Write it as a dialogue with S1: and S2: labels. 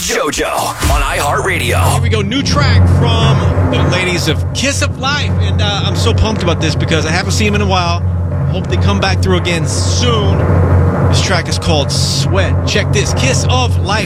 S1: JoJo on iHeartRadio.
S2: Here we go. New track from the ladies of Kiss of Life. And I'm so pumped about this because I haven't seen them in a while. Hope they come back through again soon. This track is called Sweat. Check this. Kiss of Life.